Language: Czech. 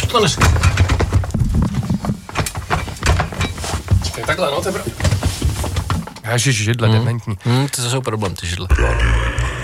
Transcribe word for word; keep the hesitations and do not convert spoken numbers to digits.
to než... Čekaj, takhle, no, to je... Ježiš, židle, hmm. dementní. Hmm, to jsou problém, ty židle.